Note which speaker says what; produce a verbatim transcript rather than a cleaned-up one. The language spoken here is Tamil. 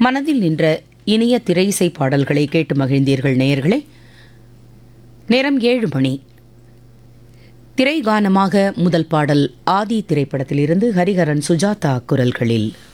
Speaker 1: மனதில் நின்ற இனிய திரை இசை பாடல்களை கேட்டு மகிழ்ந்தீர்கள் நேயர்களே. நேரம் ஏழு மணி. திரை கானமாக முதல் பாடல் ஆதி திரைப்படத்திலிருந்து ஹரிஹரன் சுஜாதா குரல்களில்.